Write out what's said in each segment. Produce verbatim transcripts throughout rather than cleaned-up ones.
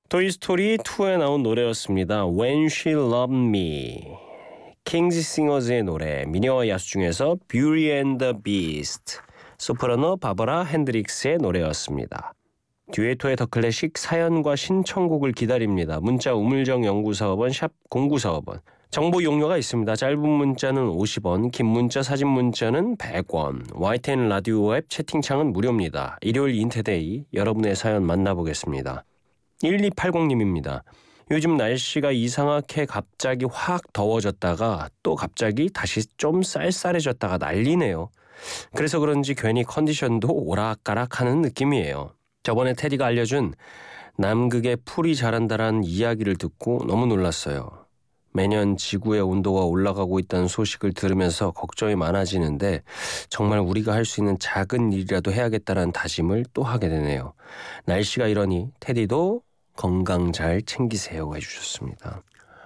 토이스토리 투에 나온 노래였습니다. When She Loved Me. 킹스 싱어즈의 노래, 미녀와 야수 중에서 Beauty and the Beast. 소프라노 바버라 핸드릭스의 노래였습니다. 듀에토의 더 클래식 사연과 신청곡을 기다립니다. 문자 우물정 연구사업원 샵 공구사업원. 정보 용료가 있습니다. 짧은 문자는 오십 원, 긴 문자 사진 문자는 백 원. 와이티엔 라디오 앱 채팅창은 무료입니다. 일요일 인테데이 여러분의 사연 만나보겠습니다. 일이팔공님입니다. 요즘 날씨가 이상하게 갑자기 확 더워졌다가 또 갑자기 다시 좀 쌀쌀해졌다가 난리네요. 그래서 그런지 괜히 컨디션도 오락가락하는 느낌이에요. 저번에 테디가 알려준 남극에 풀이 자란다라는 이야기를 듣고 너무 놀랐어요. 매년 지구의 온도가 올라가고 있다는 소식을 들으면서 걱정이 많아지는데 정말 우리가 할 수 있는 작은 일이라도 해야겠다는 다짐을 또 하게 되네요. 날씨가 이러니 테디도 건강 잘 챙기세요 해주셨습니다.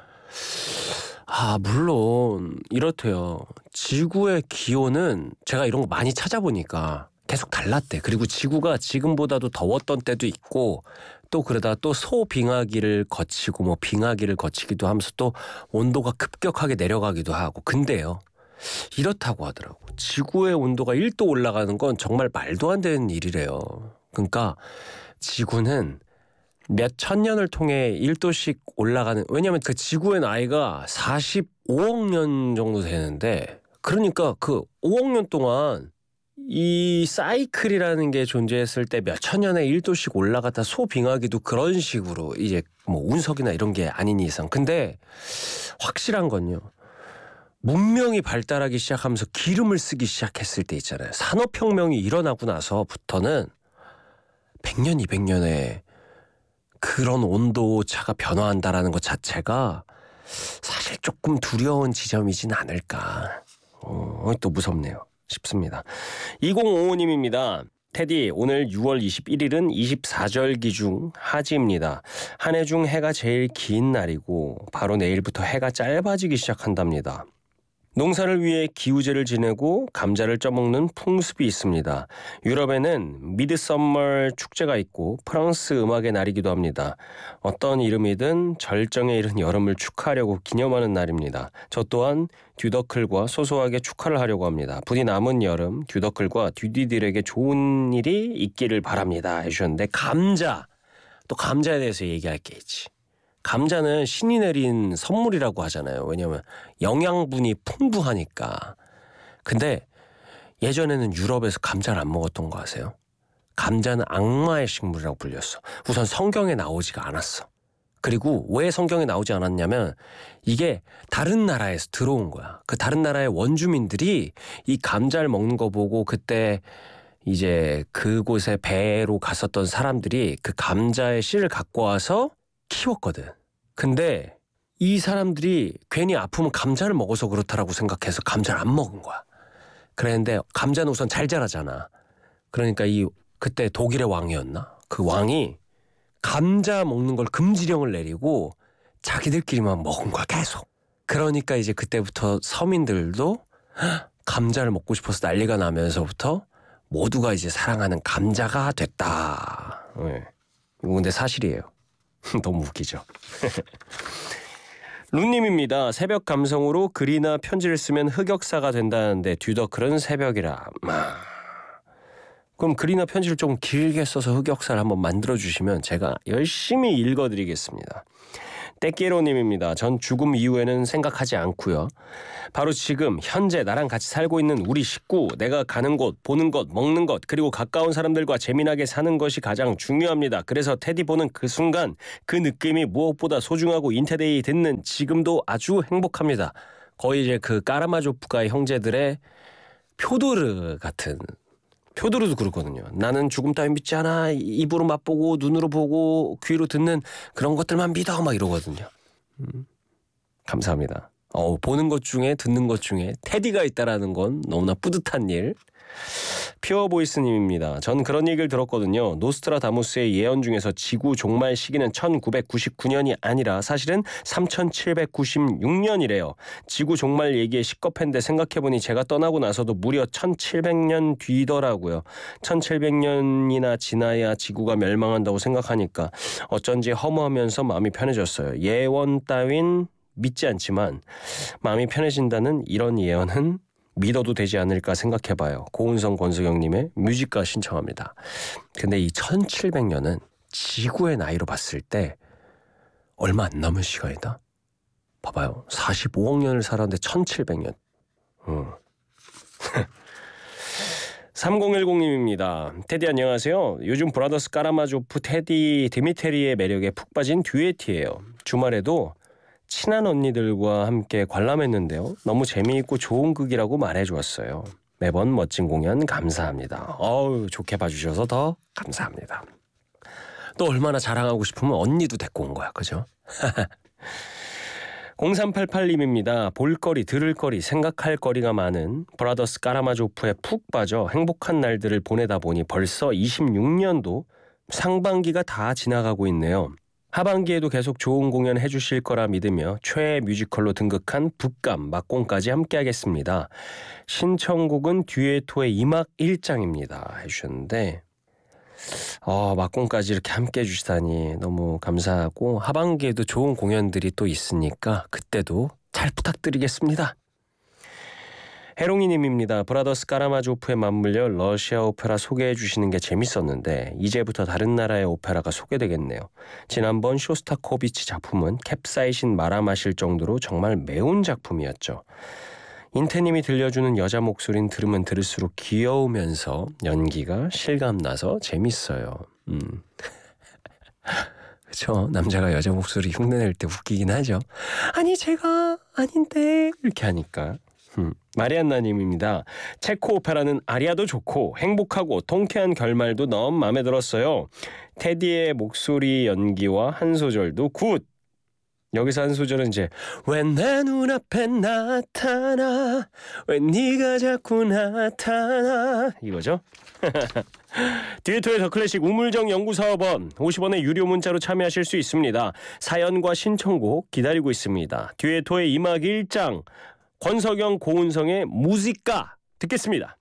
아 물론 이렇대요. 지구의 기온은 제가 이런 거 많이 찾아보니까 계속 달랐대. 그리고 지구가 지금보다도 더웠던 때도 있고 또 그러다 또 소빙하기를 거치고 뭐 빙하기를 거치기도 하면서 또 온도가 급격하게 내려가기도 하고. 근데요. 이렇다고 하더라고. 지구의 온도가 일 도 올라가는 건 정말 말도 안 되는 일이래요. 그러니까 지구는 몇 천 년을 통해 일 도씩 올라가는, 왜냐하면 그 지구의 나이가 사십오억 년 정도 되는데 그러니까 그 오억 년 동안 이 사이클이라는 게 존재했을 때 몇 천 년에 일 도씩 올라갔다 소빙하기도 그런 식으로 이제 뭐 운석이나 이런 게 아닌 이상. 근데 확실한 건요. 문명이 발달하기 시작하면서 기름을 쓰기 시작했을 때 있잖아요. 산업혁명이 일어나고 나서부터는 백 년, 이백 년에 그런 온도차가 변화한다라는 것 자체가 사실 조금 두려운 지점이진 않을까. 어, 또 무섭네요. 싶습니다. 이공오오님입니다. 테디, 오늘 유월 이십일일은 이십사절기 중 하지입니다. 한 해 중 해가 제일 긴 날이고 바로 내일부터 해가 짧아지기 시작한답니다. 농사를 위해 기우제를 지내고 감자를 쪄먹는 풍습이 있습니다. 유럽에는 미드서머 축제가 있고 프랑스 음악의 날이기도 합니다. 어떤 이름이든 절정에 이른 여름을 축하하려고 기념하는 날입니다. 저 또한 듀더클과 소소하게 축하를 하려고 합니다. 부디 남은 여름 듀더클과 듀디들에게 좋은 일이 있기를 바랍니다 해주셨는데, 감자, 또 감자에 대해서 얘기할 게 있지. 감자는 신이 내린 선물이라고 하잖아요. 왜냐하면 영양분이 풍부하니까. 근데 예전에는 유럽에서 감자를 안 먹었던 거 아세요? 감자는 악마의 식물이라고 불렸어. 우선 성경에 나오지가 않았어. 그리고 왜 성경에 나오지 않았냐면 이게 다른 나라에서 들어온 거야. 그 다른 나라의 원주민들이 이 감자를 먹는 거 보고 그때 이제 그곳에 배로 갔었던 사람들이 그 감자의 씨를 갖고 와서 키웠거든. 근데 이 사람들이 괜히 아프면 감자를 먹어서 그렇다라고 생각해서 감자를 안 먹은 거야. 그랬는데 감자는 우선 잘 자라잖아. 그러니까 이 그때 독일의 왕이었나? 그 왕이 감자 먹는 걸 금지령을 내리고 자기들끼리만 먹은 거야 계속. 그러니까 이제 그때부터 서민들도 감자를 먹고 싶어서 난리가 나면서부터 모두가 이제 사랑하는 감자가 됐다. 네. 이거 근데 사실이에요. 너무 웃기죠. 룬님입니다. 새벽 감성으로 글이나 편지를 쓰면 흑역사가 된다는데 듀더클은 새벽이라. 아. 그럼 글이나 편지를 좀 길게 써서 흑역사를 한번 만들어주시면 제가 열심히 읽어드리겠습니다. 떼끼로님입니다. 전 죽음 이후에는 생각하지 않고요. 바로 지금 현재 나랑 같이 살고 있는 우리 식구, 내가 가는 곳, 보는 것, 먹는 것, 그리고 가까운 사람들과 재미나게 사는 것이 가장 중요합니다. 그래서 테디 보는 그 순간 그 느낌이 무엇보다 소중하고 인테데이 듣는 지금도 아주 행복합니다. 거의 이제 그 까라마조프가의 형제들의 표도르 같은, 표도르도 그렇거든요. 나는 죽음 따위 믿지 않아. 입으로 맛보고 눈으로 보고 귀로 듣는 그런 것들만 믿어 막 이러거든요. 음, 감사합니다. 어, 보는 것 중에 듣는 것 중에 테디가 있다라는 건 너무나 뿌듯한 일. 퓨어보이스님입니다. 전 그런 얘기를 들었거든요. 노스트라다무스의 예언 중에서 지구 종말 시기는 천구백구십구 년이 아니라 사실은 삼천칠백구십육 년이래요. 지구 종말 얘기에 시겁했는데 생각해보니 제가 떠나고 나서도 무려 천칠백 년 뒤더라고요. 천칠백 년이나 지나야 지구가 멸망한다고 생각하니까 어쩐지 허무하면서 마음이 편해졌어요. 예언 따윈 믿지 않지만 마음이 편해진다는 이런 예언은 믿어도 되지 않을까 생각해봐요. 고은성 권수경님의 뮤직가 신청합니다. 근데 이 천칠백 년은 지구의 나이로 봤을 때 얼마 안 남은 시간이다. 봐봐요. 사십오억 년을 살았는데 천칠백 년. 음. 삼공일공님입니다. 테디 안녕하세요. 요즘 브라더스 까라마조프 테디 드미테리의 매력에 푹 빠진 듀엣이에요. 주말에도 친한 언니들과 함께 관람했는데요. 너무 재미있고 좋은 극이라고 말해주었어요. 매번 멋진 공연 감사합니다. 어우, 좋게 봐주셔서 더 감사합니다. 또 얼마나 자랑하고 싶으면 언니도 데리고 온 거야. 그죠? 공삼팔팔님입니다. 볼거리, 들을거리, 생각할 거리가 많은 브라더스 까라마조프에 푹 빠져 행복한 날들을 보내다 보니 벌써 이십육 년도 상반기가 다 지나가고 있네요. 하반기에도 계속 좋은 공연 해주실 거라 믿으며 최애 뮤지컬로 등극한 북감, 막공까지 함께하겠습니다. 신청곡은 듀에토의 이 막 일 장입니다. 해주셨는데 어, 막공까지 이렇게 함께해 주시다니 너무 감사하고 하반기에도 좋은 공연들이 또 있으니까 그때도 잘 부탁드리겠습니다. 해롱이님입니다. 브라더스 까라마조프에 맞물려 러시아 오페라 소개해 주시는 게 재밌었는데 이제부터 다른 나라의 오페라가 소개되겠네요. 지난번 쇼스타코비치 작품은 캡사이신 말아 마실 정도로 정말 매운 작품이었죠. 인태님이 들려주는 여자 목소리는 들으면 들을수록 귀여우면서 연기가 실감나서 재밌어요. 음. 그쵸? 남자가 여자 목소리 흉내낼 때 웃기긴 하죠. 아니 제가 아닌데 이렇게 하니까. 음. 마리안나님입니다. 체코 오페라는 아리아도 좋고 행복하고 통쾌한 결말도 너무 마음에 들었어요. 테디의 목소리 연기와 한 소절도 굿. 여기서 한 소절은 이제 왜 내 눈앞에 나타나 왜 네가 자꾸 나타나 이거죠. 듀에토의 더 클래식 우물정 연구사업원 오십 원의 유료 문자로 참여하실 수 있습니다. 사연과 신청곡 기다리고 있습니다. 듀에토의 이 막 일 장 권석영 고은성의 무지가 듣겠습니다.